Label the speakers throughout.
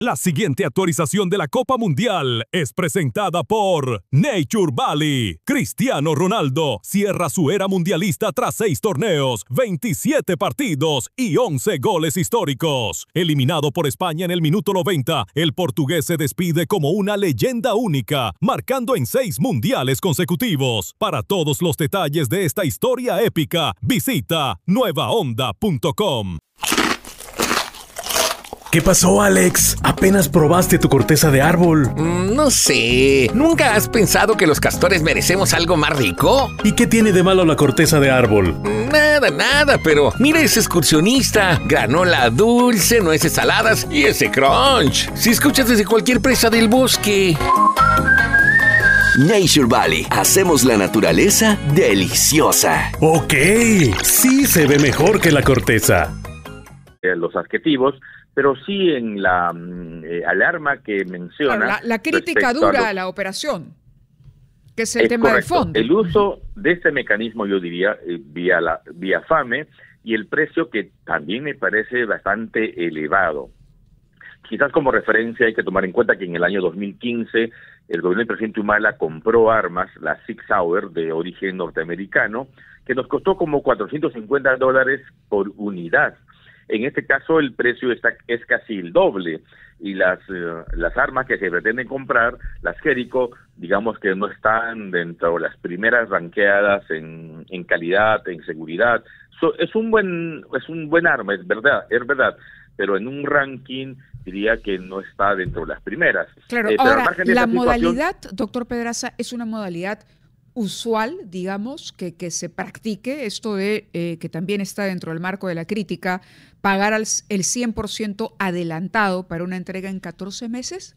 Speaker 1: La siguiente actualización de la Copa Mundial es presentada por Nature Valley. Cristiano Ronaldo cierra su era mundialista tras 6 torneos, 27 partidos y 11 goles históricos. Eliminado por España en el minuto 90, el portugués se despide como una leyenda única, marcando en 6 mundiales consecutivos. Para todos los detalles de esta historia épica, visita nuevaonda.com.
Speaker 2: ¿Qué pasó, Alex? ¿Apenas probaste tu corteza de árbol?
Speaker 3: No sé. ¿Nunca has pensado que los castores merecemos algo más rico?
Speaker 2: ¿Y qué tiene de malo la corteza de árbol?
Speaker 3: Nada, pero mira ese excursionista. Granola dulce, nueces saladas y ese crunch. Si escuchas desde cualquier presa del bosque.
Speaker 4: Nature Valley. Hacemos la naturaleza deliciosa.
Speaker 2: Ok, sí se ve mejor que la corteza.
Speaker 5: Los adjetivos, pero sí en la alarma que menciona.
Speaker 6: Claro, la crítica dura a la operación, que es el tema
Speaker 5: correcto.
Speaker 6: de fondo.
Speaker 5: El uso de este mecanismo, yo diría, vía FAME, y el precio que también me parece bastante elevado. Quizás como referencia hay que tomar en cuenta que en el año 2015 el gobierno del presidente Humala compró armas, la Sig Sauer de origen norteamericano, que nos costó como $450 por unidad. En este caso el precio es casi el doble, y las armas que se pretenden comprar, las Jericho, digamos que no están dentro de las primeras ranqueadas en calidad, en seguridad. Es un buen arma, es verdad, pero en un ranking diría que no está dentro de las primeras.
Speaker 6: Claro, ahora, la modalidad, doctor Pedraza, es una modalidad usual, digamos, que se practique esto de que también está dentro del marco de la crítica, pagar el 100% adelantado para una entrega en 14 meses?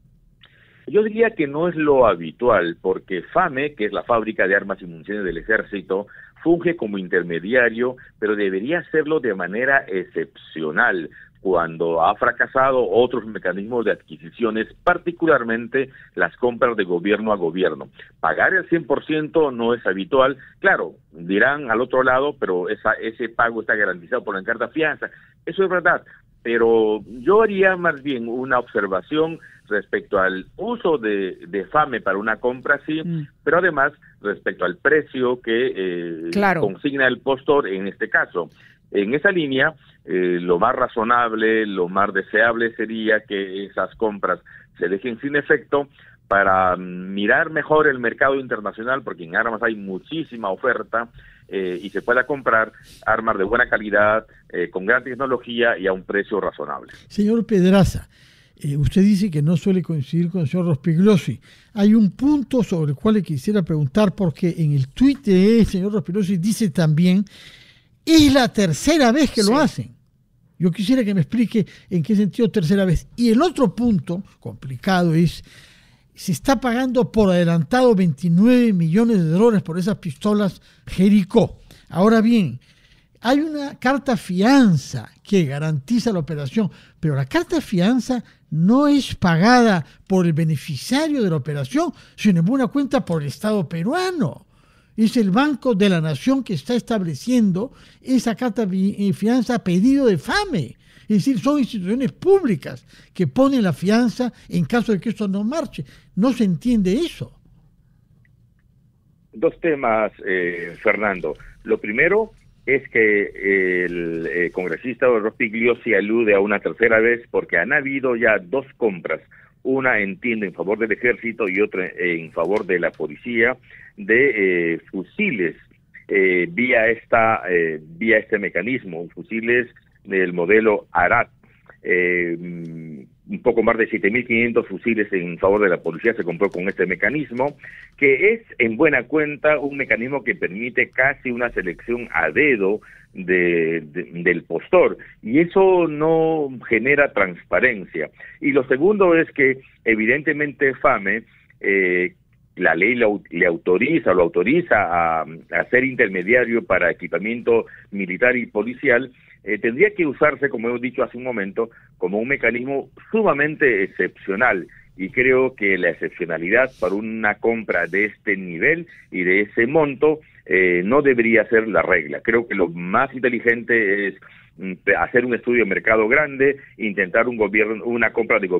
Speaker 5: Yo diría que no es lo habitual, porque FAME, que es la Fábrica de Armas y Municiones del Ejército, funge como intermediario, pero debería hacerlo de manera excepcional, cuando ha fracasado otros mecanismos de adquisiciones, particularmente las compras de gobierno a gobierno. Pagar el 100% no es habitual. Claro, dirán al otro lado, pero ese pago está garantizado por la carta fianza. Eso es verdad, pero yo haría más bien una observación respecto al uso de FAME para una compra, sí, pero además respecto al precio que consigna el postor en este caso. En esa línea, lo más razonable, lo más deseable sería que esas compras se dejen sin efecto para mirar mejor el mercado internacional, porque en armas hay muchísima oferta y se pueda comprar armas de buena calidad, con gran tecnología y a un precio razonable.
Speaker 7: Señor Pedraza, usted dice que no suele coincidir con el señor Rospigliosi. Hay un punto sobre el cual le quisiera preguntar, porque en el tuit del señor Rospigliosi dice también: es la tercera vez que lo hacen. Yo quisiera que me explique en qué sentido tercera vez. Y el otro punto complicado es: se está pagando por adelantado $29 millones por esas pistolas Jericho. Ahora bien, hay una carta fianza que garantiza la operación, pero la carta fianza no es pagada por el beneficiario de la operación, sino en buena cuenta por el Estado peruano. Es el Banco de la Nación que está estableciendo esa carta de fianza a pedido de FAME. Es decir, son instituciones públicas que ponen la fianza en caso de que esto no marche. No se entiende eso.
Speaker 5: Dos temas, Fernando. Lo primero es que el congresista Rospigliosi alude a una tercera vez, porque han habido ya 2 compras. Una, entiendo, en favor del ejército y otra en favor de la policía, de fusiles vía este mecanismo, fusiles del modelo Arad. Un poco más de 7.500 fusiles en favor de la policía se compró con este mecanismo, que es en buena cuenta un mecanismo que permite casi una selección a dedo del postor, y eso no genera transparencia. Y lo segundo es que evidentemente FAME, la ley le autoriza a ser intermediario para equipamiento militar y policial. Tendría que usarse, como hemos dicho hace un momento, como un mecanismo sumamente excepcional, y creo que la excepcionalidad para una compra de este nivel y de ese monto no debería ser la regla. Creo que lo más inteligente es hacer un estudio de mercado grande, intentar una compra de